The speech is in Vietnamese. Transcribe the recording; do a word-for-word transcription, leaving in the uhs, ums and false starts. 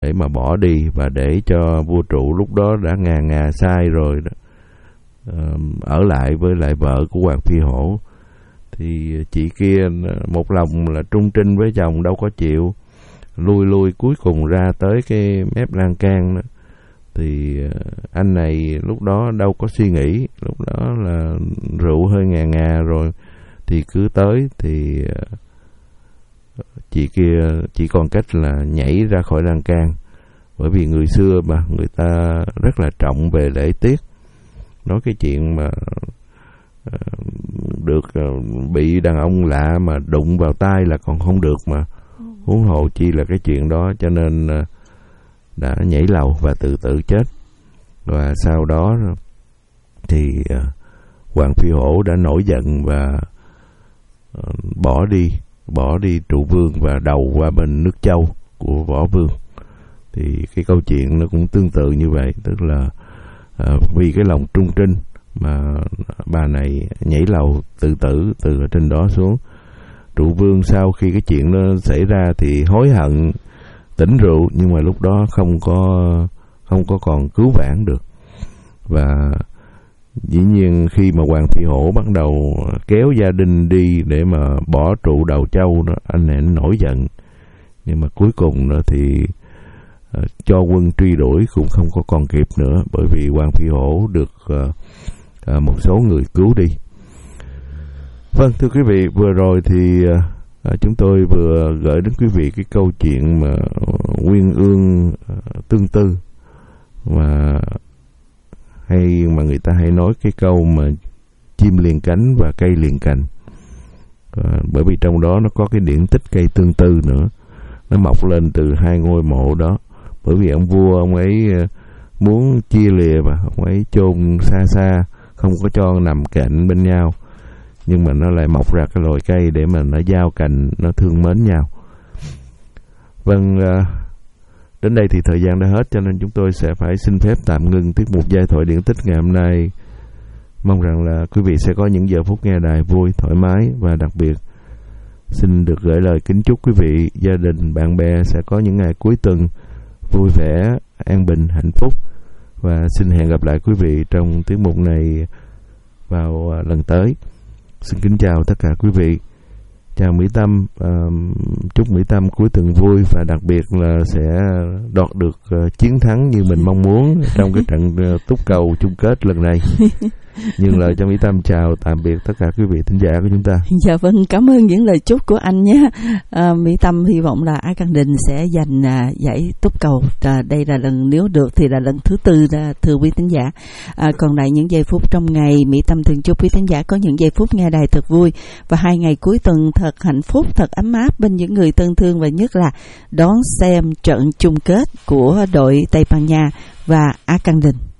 để mà bỏ đi và để cho vua trụ lúc đó đã ngà ngà sai rồi đó, ở lại với lại vợ của Hoàng Phi Hổ. Thì chị kia một lòng là trung trinh với chồng, đâu có chịu, lui lui cuối cùng ra tới cái mép lan can đó. Thì anh này lúc đó đâu có suy nghĩ, lúc đó là rượu hơi ngà ngà rồi, thì cứ tới thì chị kia chỉ còn cách là nhảy ra khỏi lan can. Bởi vì người xưa mà người ta rất là trọng về lễ tiết, nói cái chuyện mà được bị đàn ông lạ mà đụng vào tay là còn không được mà, huống hồ chi là cái chuyện đó. Cho nên đã nhảy lầu và tự tử chết. Và sau đó thì Hoàng Phi Hổ đã nổi giận và bỏ đi bỏ đi trụ vương và đầu qua bên nước Châu của Võ Vương. Thì cái câu chuyện nó cũng tương tự như vậy, tức là à, vì cái lòng trung trinh mà bà này nhảy lầu tự tử từ ở trên đó xuống. Trụ vương sau khi cái chuyện nó xảy ra thì hối hận, tỉnh rượu, nhưng mà lúc đó không có không có còn cứu vãn được. Và dĩ nhiên khi mà Hoàng Phi Hổ bắt đầu kéo gia đình đi để mà bỏ trụ đầu Châu đó, anh này nổi giận, nhưng mà cuối cùng đó thì uh, cho quân truy đuổi cũng không có còn kịp nữa, bởi vì Hoàng Phi Hổ được uh, uh, một số người cứu đi. Vâng, thưa quý vị, vừa rồi thì uh, chúng tôi vừa gửi đến quý vị cái câu chuyện mà Uyên Ương uh, tương tư, mà hay mà người ta hay nói cái câu mà chim liền cánh và cây liền cành. À, bởi vì trong đó nó có cái điển tích cây tương tư nữa, nó mọc lên từ hai ngôi mộ đó. Bởi vì ông vua ông ấy muốn chia lìa và ông ấy chôn xa xa, không có cho nằm cạnh bên nhau, nhưng mà nó lại mọc ra cái loại cây để mà nó giao cành, nó thương mến nhau. Vâng, à, đến đây thì thời gian đã hết, cho nên chúng tôi sẽ phải xin phép tạm ngưng tiết mục giai thoại điển tích ngày hôm nay. Mong rằng là quý vị sẽ có những giờ phút nghe đài vui, thoải mái, và đặc biệt xin được gửi lời kính chúc quý vị, gia đình, bạn bè sẽ có những ngày cuối tuần vui vẻ, an bình, hạnh phúc. Và xin hẹn gặp lại quý vị trong tiết mục này vào lần tới. Xin kính chào tất cả quý vị. Chào Mỹ Tâm, uh, chúc Mỹ Tâm cuối tuần vui và đặc biệt là sẽ đoạt được uh, chiến thắng như mình mong muốn trong cái trận uh, túc cầu chung kết lần này. Nhưng lời cho Mỹ Tâm chào tạm biệt tất cả quý vị thính giả của chúng ta. Dạ vâng, cảm ơn những lời chúc của anh nhé. À, Mỹ Tâm hy vọng là Ái Căng Đình sẽ giành à, giải túc cầu. À, đây là lần, nếu được thì là lần thứ tư ra, thưa quý thính giả. À, còn lại những giây phút trong ngày, Mỹ Tâm thường chúc quý thính giả có những giây phút nghe đài thật vui và hai ngày cuối tuần thật hạnh phúc, thật ấm áp bên những người thân thương, và nhất là đón xem trận chung kết của đội Tây Ban Nha và Ái Căng Đình.